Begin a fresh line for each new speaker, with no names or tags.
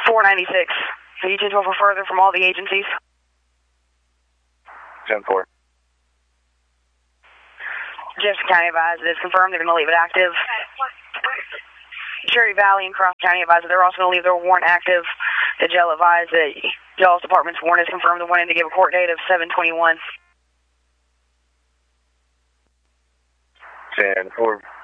496. Are you 10-12 or further from all the agencies?
10-4.
Jefferson County advised it's confirmed they're going to leave it active. Cherry Valley and Cross County advised they're also going to leave their warrant active. The jail advised that y'all's department's warrant is confirmed. They're wanting to give a court date of 7/21.
10-4.